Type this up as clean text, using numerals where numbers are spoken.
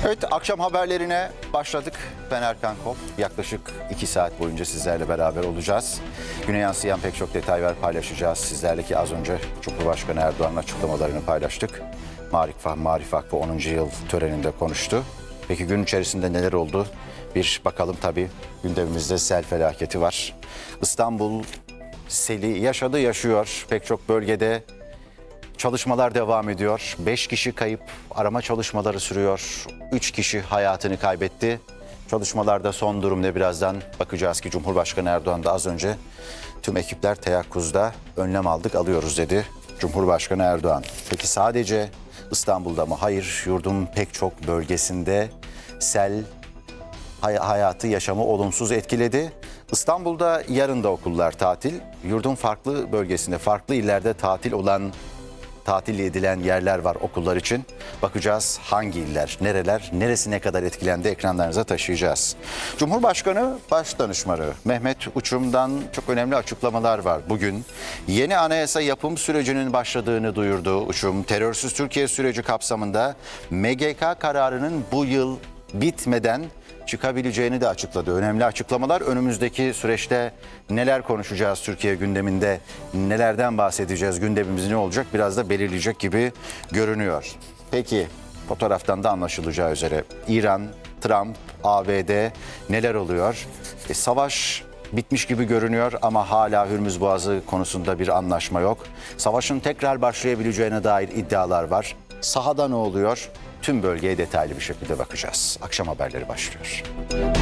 Evet, akşam haberlerine başladık. Ben Erkan Kop. Yaklaşık 2 saat boyunca sizlerle beraber olacağız. Güne yansıyan pek çok detay var, paylaşacağız sizlerle ki az önce Cumhurbaşkanı Erdoğan'ın açıklamalarını paylaştık. Marif Vakfı 10. yıl töreninde konuştu. Peki gün içerisinde neler oldu? Bir bakalım tabii. Gündemimizde sel felaketi var. İstanbul seli yaşadı, yaşıyor. Pek çok bölgede çalışmalar devam ediyor. 5 kişi kayıp, arama çalışmaları sürüyor. 3 kişi hayatını kaybetti. Çalışmalarda son durum ne, birazdan bakacağız ki Cumhurbaşkanı Erdoğan da az önce tüm ekipler teyakkuzda, önlem alıyoruz dedi Cumhurbaşkanı Erdoğan. Peki sadece İstanbul'da mı? Hayır, yurdun pek çok bölgesinde sel hayatı, yaşamı olumsuz etkiledi. İstanbul'da yarın da okullar tatil. Yurdun farklı bölgesinde, farklı illerde tatil edilen yerler var okullar için. Bakacağız hangi iller, nereler, neresi ne kadar etkilendi, ekranlarınıza taşıyacağız. Cumhurbaşkanı Başdanışmanı Mehmet Uçum'dan çok önemli açıklamalar var bugün. Yeni anayasa yapım sürecinin başladığını duyurdu Uçum. Terörsüz Türkiye süreci kapsamında MGK kararının bu yıl bitmeden çıkabileceğini de açıkladı. Önemli açıklamalar. Önümüzdeki süreçte neler konuşacağız Türkiye gündeminde, nelerden bahsedeceğiz, gündemimiz ne olacak biraz da belirleyecek gibi görünüyor. Peki fotoğraftan da anlaşılacağı üzere İran, Trump, ABD neler oluyor? Savaş bitmiş gibi görünüyor ama hala Hürmüz Boğazı konusunda bir anlaşma yok. Savaşın tekrar başlayabileceğine dair iddialar var. Sahada ne oluyor? Tüm bölgeye detaylı bir şekilde bakacağız. Akşam haberleri başlıyor.